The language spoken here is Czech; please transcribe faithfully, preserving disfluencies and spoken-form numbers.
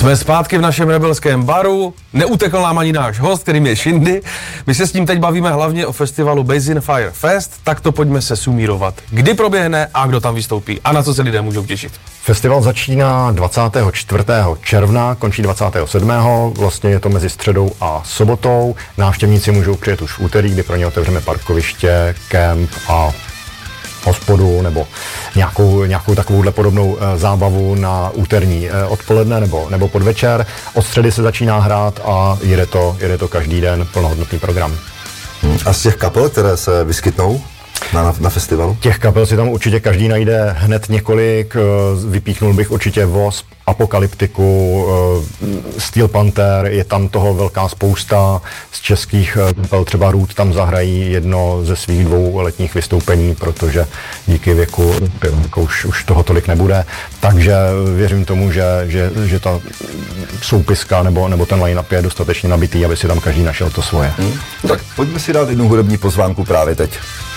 Jsme zpátky v našem rebelském baru, neutekl nám ani náš host, kterým je Shindy. My se s ním teď bavíme hlavně o festivalu Basin Fire Fest, tak to pojďme se sumírovat. Kdy proběhne a kdo tam vystoupí a na co se lidé můžou těšit? Festival začíná dvacátého čtvrtého června, končí dvacátého sedmého Vlastně je to mezi středou a sobotou. Návštěvníci můžou přijet už v úterý, kdy pro ně otevřeme parkoviště, kemp a hospodu nebo nějakou, nějakou takovouhle podobnou e, zábavu na úterní e, odpoledne nebo, nebo podvečer. Od středy se začíná hrát a jede to, jede to každý den, plnohodnotný program. Hmm. A z těch kapel, které se vyskytnou na, na, na festivalu? Těch kapel si tam určitě každý najde hned několik. Vypíchnul bych určitě Wasp, Apokalyptiku, Steel Panther, je tam toho velká spousta. Z českých kapel třeba Root tam zahrají jedno ze svých dvou letních vystoupení, protože díky věku jako už, už toho tolik nebude. Takže věřím tomu, že, že, že ta soupiska nebo, nebo ten line-up je dostatečně nabitý, aby si tam každý našel to svoje. Hmm. Tak pojďme si dát jednu hudební pozvánku právě teď.